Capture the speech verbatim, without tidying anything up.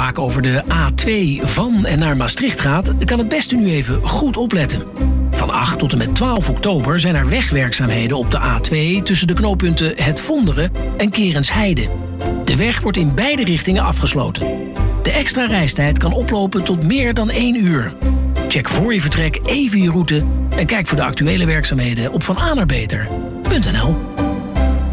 vaak over de A twee van en naar Maastricht gaat, kan het beste nu even goed opletten. Van acht tot en met twaalf oktober zijn er wegwerkzaamheden op de A twee tussen de knooppunten Het Vonderen en Kerensheide. De weg wordt in beide richtingen afgesloten. De extra reistijd kan oplopen tot meer dan één uur. Check voor je vertrek even je route en kijk voor de actuele werkzaamheden op van a naar beter punt n l.